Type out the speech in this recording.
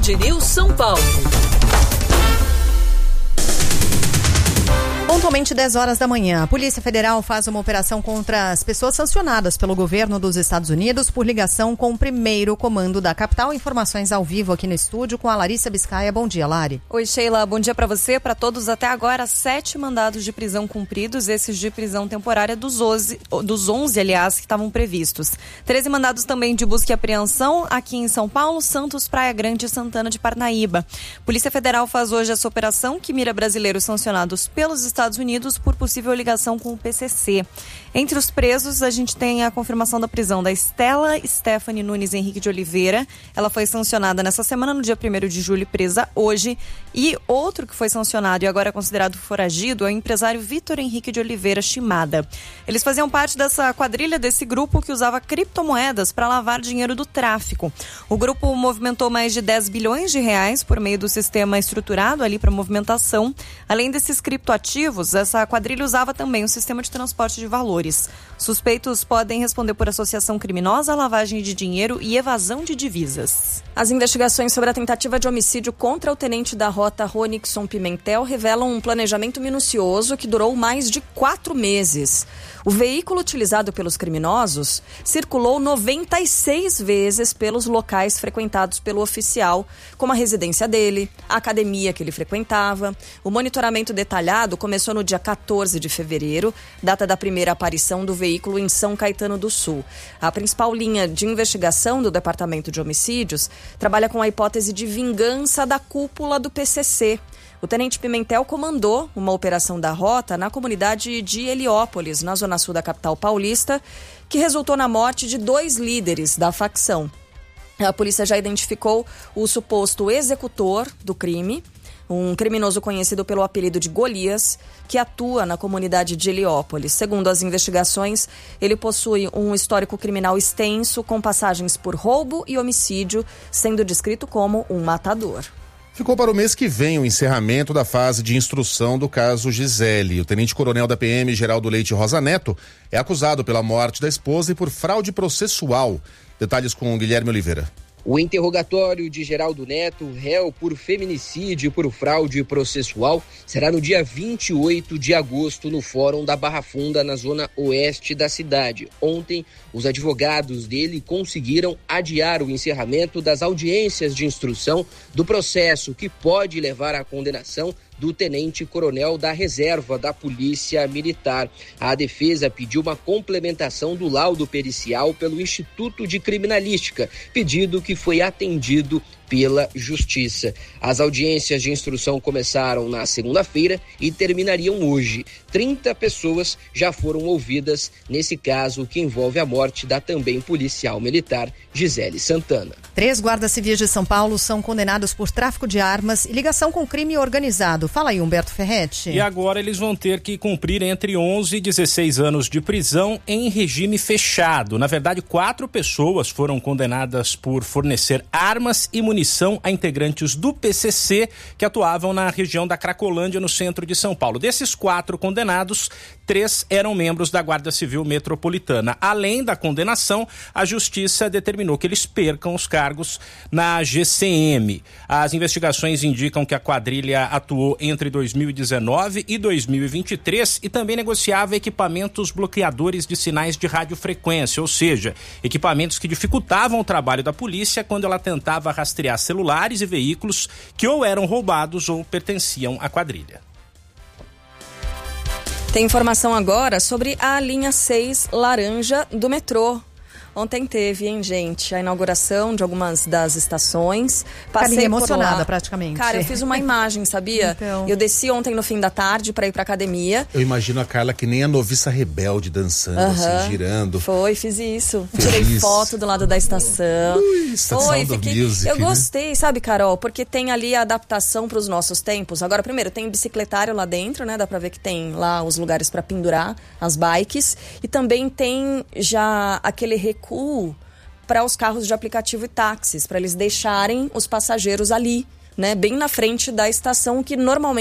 Band News São Paulo. Pontualmente 10 horas da manhã, a Polícia Federal faz uma operação contra as pessoas sancionadas pelo governo dos Estados Unidos por ligação com o primeiro comando da capital. Informações ao vivo aqui no estúdio com a Larissa Biscaia. Bom dia, Lari. Oi, Sheila. Bom dia para você, para todos. Até agora, 7 mandados de prisão cumpridos, esses de prisão temporária dos 11, aliás, que estavam previstos. 13 mandados também de busca e apreensão aqui em São Paulo, Santos, Praia Grande e Santana de Parnaíba. Polícia Federal faz hoje essa operação que mira brasileiros sancionados pelos Estados Unidos por possível ligação com o PCC. Entre os presos, a gente tem a confirmação da prisão da Estela Stephanie Nunes Henrique de Oliveira. Ela foi sancionada nessa semana, no dia 1º de julho, presa hoje. E outro que foi sancionado e agora é considerado foragido é o empresário Vitor Henrique de Oliveira Shimada. Eles faziam parte dessa quadrilha, desse grupo que usava criptomoedas para lavar dinheiro do tráfico. O grupo movimentou mais de 10 bilhões de reais por meio do sistema estruturado ali para movimentação. Além desses criptoativos, essa quadrilha usava também o sistema de transporte de valores. Suspeitos podem responder por associação criminosa, lavagem de dinheiro e evasão de divisas. As investigações sobre a tentativa de homicídio contra o tenente da rota Ronixon Pimentel revelam um planejamento minucioso que durou mais de 4 meses. O veículo utilizado pelos criminosos circulou 96 vezes pelos locais frequentados pelo oficial, como a residência dele, a academia que ele frequentava. O monitoramento detalhado começou no dia 14 de fevereiro, data da primeira aparição do veículo em São Caetano do Sul. A principal linha de investigação do Departamento de Homicídios trabalha com a hipótese de vingança da cúpula do PCC. O tenente Pimentel comandou uma operação da rota na comunidade de Heliópolis, na zona sul da capital paulista, que resultou na morte de 2 líderes da facção. A polícia já identificou o suposto executor do crime, um criminoso conhecido pelo apelido de Golias, que atua na comunidade de Heliópolis. Segundo as investigações, ele possui um histórico criminal extenso, com passagens por roubo e homicídio, sendo descrito como um matador. Ficou para o mês que vem o encerramento da fase de instrução do caso Gisele. O tenente-coronel da PM, Geraldo Leite Rosa Neto, é acusado pela morte da esposa e por fraude processual. Detalhes com Guilherme Oliveira. O interrogatório de Geraldo Neto, réu por feminicídio e por fraude processual, será no dia 28 de agosto no Fórum da Barra Funda, na zona oeste da cidade. Ontem, os advogados dele conseguiram adiar o encerramento das audiências de instrução do processo que pode levar à condenação do tenente-coronel da reserva da Polícia Militar. A defesa pediu uma complementação do laudo pericial pelo Instituto de Criminalística, pedido que foi atendido pela Justiça. As audiências de instrução começaram na segunda-feira e terminariam hoje. 30 pessoas já foram ouvidas nesse caso que envolve a morte da também policial militar Gisele Santana. 3 guardas civis de São Paulo são condenados por tráfico de armas e ligação com crime organizado. Fala aí, Humberto Ferretti. E agora eles vão ter que cumprir entre 11 e 16 anos de prisão em regime fechado. Na verdade, 4 pessoas foram condenadas por fornecer armas e munição a integrantes do PCC que atuavam na região da Cracolândia, no centro de São Paulo. Desses 4 condenados, 3 eram membros da Guarda Civil Metropolitana. Além da condenação, a Justiça determinou que eles percam os cargos na GCM. As investigações indicam que a quadrilha atuou entre 2019 e 2023 e também negociava equipamentos bloqueadores de sinais de radiofrequência, ou seja, equipamentos que dificultavam o trabalho da polícia quando ela tentava rastrear celulares e veículos que ou eram roubados ou pertenciam à quadrilha. Tem informação agora sobre a linha 6 laranja do metrô. Ontem teve, hein, gente, a inauguração de algumas das estações. Passei emocionada praticamente. Cara, eu fiz uma imagem, sabia? Então... Eu desci ontem no fim da tarde para ir pra academia. Eu imagino a Carla que nem a noviça rebelde dançando, assim, girando. Foi, fiz isso. Tirei foto do lado da estação. Estação do Music, eu gostei, sabe, Carol? Porque tem ali a adaptação pros nossos tempos. Agora, primeiro, tem bicicletário lá dentro, né? Dá pra ver que tem lá os lugares pra pendurar as bikes. E também tem já aquele recuo para os carros de aplicativo e táxis, para eles deixarem os passageiros ali, né, bem na frente da estação, que normalmente